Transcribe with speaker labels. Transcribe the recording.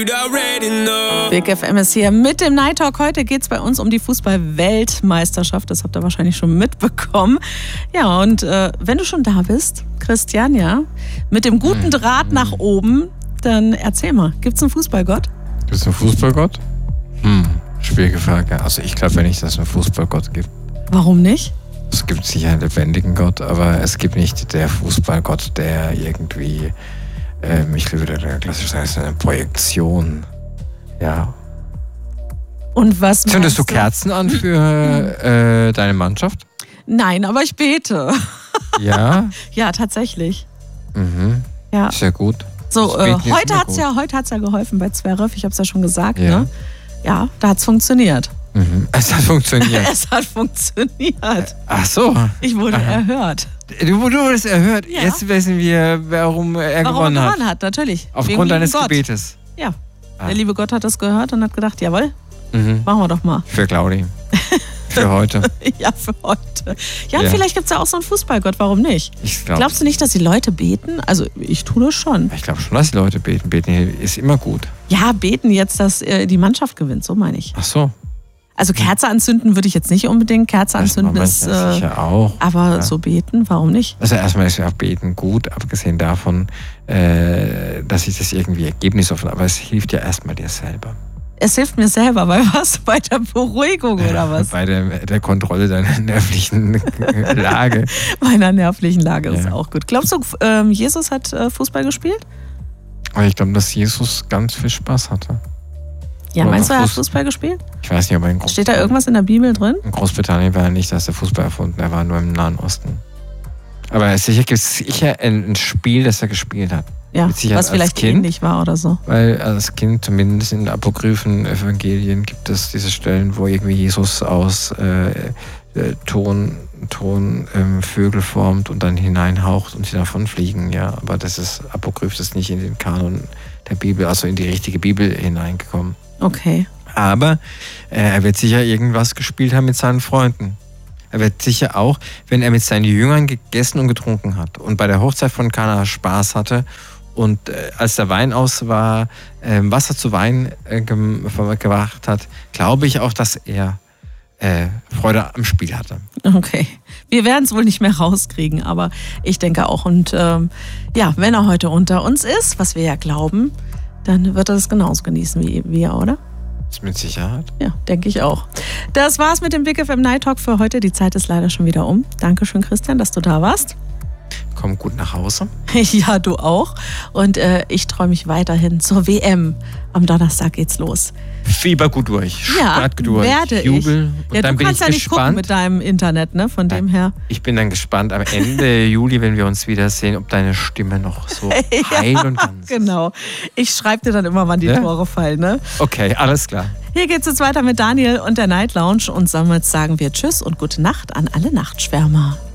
Speaker 1: Big FM ist hier mit dem Night Talk. Heute geht es bei uns um die Fußball-Weltmeisterschaft. Das habt ihr wahrscheinlich schon mitbekommen. Ja, und wenn du schon da bist, Christian, ja, mit dem guten Draht nach oben, dann erzähl mal, gibt's einen Fußballgott?
Speaker 2: Gibt es einen Fußballgott? Schwierige Frage. Also ich glaube ja nicht, dass es einen Fußballgott gibt.
Speaker 1: Warum nicht?
Speaker 2: Es gibt sicher einen lebendigen Gott, aber es gibt nicht der Fußballgott, der irgendwie, ich glaube, der klassisch heißt eine Projektion. Ja.
Speaker 1: Und was
Speaker 2: Zündest du Kerzen an für deine Mannschaft?
Speaker 1: Nein, aber ich bete.
Speaker 2: Ja?
Speaker 1: Ja, tatsächlich.
Speaker 2: Ja. Sehr gut.
Speaker 1: So, heute hat's ja geholfen bei Zverev, ich habe es ja schon gesagt, ne? Ja, da hat's funktioniert.
Speaker 2: Es hat funktioniert.
Speaker 1: Es hat funktioniert.
Speaker 2: Ach so.
Speaker 1: Ich wurde erhört.
Speaker 2: Du wurdest erhört.
Speaker 1: Ja.
Speaker 2: Jetzt wissen wir, warum er gewonnen hat.
Speaker 1: Natürlich.
Speaker 2: Aufgrund deines Gebetes.
Speaker 1: Ja. Der liebe Gott hat das gehört und hat gedacht, jawohl, machen wir doch mal.
Speaker 2: Für Claudi. Für heute.
Speaker 1: Ja, für heute. Ja, und vielleicht gibt es ja auch so einen Fußballgott, warum nicht? Glaubst du nicht, dass die Leute beten? Also ich tue das schon.
Speaker 2: Ich glaube schon, dass die Leute beten. Beten ist immer gut.
Speaker 1: Ja, beten jetzt, dass die Mannschaft gewinnt, so meine ich.
Speaker 2: Ach so.
Speaker 1: Also Kerze anzünden würde ich jetzt nicht unbedingt. Kerze anzünden ist
Speaker 2: sicher auch.
Speaker 1: Aber so beten, warum nicht?
Speaker 2: Also erstmal ist ja Beten gut, abgesehen davon, dass ich das irgendwie ergebnisoffen, aber es hilft ja erstmal dir selber.
Speaker 1: Es hilft mir selber, bei was? Bei der Beruhigung oder was?
Speaker 2: Bei der Kontrolle deiner nervlichen Lage.
Speaker 1: Meiner nervlichen Lage ist auch gut. Glaubst du, Jesus hat Fußball gespielt?
Speaker 2: Aber ich glaube, dass Jesus ganz viel Spaß hatte.
Speaker 1: Ja, meinst du, er hat Fußball gespielt?
Speaker 2: Ich weiß nicht, ob er in
Speaker 1: Steht da irgendwas in der Bibel drin?
Speaker 2: In Großbritannien war er nicht, dass der Fußball erfunden, er war nur im Nahen Osten. Aber sicher gibt es ein Spiel, das er gespielt hat.
Speaker 1: Ja, was vielleicht ähnlich war oder so.
Speaker 2: Weil als Kind, zumindest in apokryphen Evangelien, gibt es diese Stellen, wo irgendwie Jesus aus Vögel formt und dann hineinhaucht und sie davon fliegen. Ja, aber das ist apokryph, das ist nicht in den Kanon der Bibel, also in die richtige Bibel hineingekommen.
Speaker 1: Okay.
Speaker 2: Aber er wird sicher irgendwas gespielt haben mit seinen Freunden. Er wird sicher auch, wenn er mit seinen Jüngern gegessen und getrunken hat und bei der Hochzeit von Kana Spaß hatte und als der Wein aus war, Wasser zu Wein gebracht hat, glaube ich auch, dass er Freude am Spiel hatte.
Speaker 1: Okay. Wir werden es wohl nicht mehr rauskriegen, aber ich denke auch. Und wenn er heute unter uns ist, was wir ja glauben, dann wird er es genauso genießen wie wir, oder?
Speaker 2: Mit Sicherheit.
Speaker 1: Ja, denke ich auch. Das war's mit dem Big FM Night Talk für heute. Die Zeit ist leider schon wieder um. Dankeschön, Christian, dass du da warst.
Speaker 2: Komm gut nach Hause.
Speaker 1: Ja, du auch. Und ich freue mich weiterhin zur WM. Am Donnerstag geht's los.
Speaker 2: Fieber gut durch.
Speaker 1: Ja,
Speaker 2: Start durch.
Speaker 1: Jubel.
Speaker 2: Und
Speaker 1: Ja,
Speaker 2: dann
Speaker 1: du kannst ja nicht gucken mit deinem Internet, ne? Von dem her.
Speaker 2: Ich bin dann gespannt am Ende Juli, wenn wir uns wiedersehen, ob deine Stimme noch so heil und ganz ist.
Speaker 1: Genau. Ich schreibe dir dann immer, wann die Tore fallen, ne?
Speaker 2: Okay, alles klar.
Speaker 1: Hier geht's jetzt weiter mit Daniel und der Night Lounge. Und somit sagen wir Tschüss und gute Nacht an alle Nachtschwärmer.